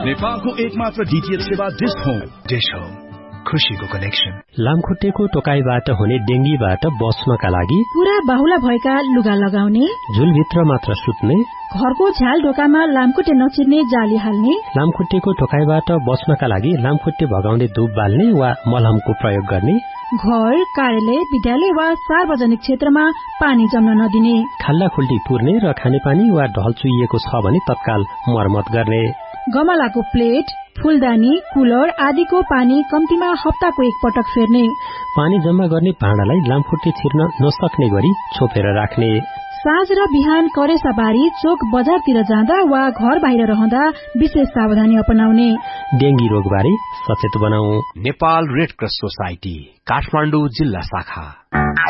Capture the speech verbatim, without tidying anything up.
नेपालको एकमात्र डीटीएच सेवा डिश होम। डिश होम, खुशीको कनेक्सन। लामखुट्टेको टोकाइबाट हुने डेंगीबाट बच्नका लागि पूरा बाहुला भएका लुगा लगाउने, झुलभित्र मात्र सुत्ने, घरको झ्याल ढोकामा लामखुट्टे नचिर्ने जाली हाल्ने, लामखुट्टेको टोकाइबाट बच्नका लागि लामखुट्टे भगाउने धूप बाल्ने वा मलहमको प्रयोग गर्ने, घर, कार्यालय, विद्यालय वा सार्वजनिक क्षेत्रमा पानी जम्न नदिने, खाल्ला खुल्टी पुर्ने र खानेपानी वा ढल चुइएको छ भने तत्काल मर्मत गर्ने, गमलाको प्लेट, फूलदानी, कुलर आदिको पानी कम्तीमा हप्ताको एक पटक फेर्ने, पानी जम्मा गर्ने भाँडालाई लामखुट्टे छिर्न नसक्ने गरी छोपेर राख्ने, साँझ र बिहान करेसाबारी चोक बजारतिर जाँदा वा घर बाहिर रहँदा विशेष सावधानी अपनाउने। डेंगी रोगबारे सचेत बनाऊ। Nepal red cross society Kathmandu जिल्ला शाखा।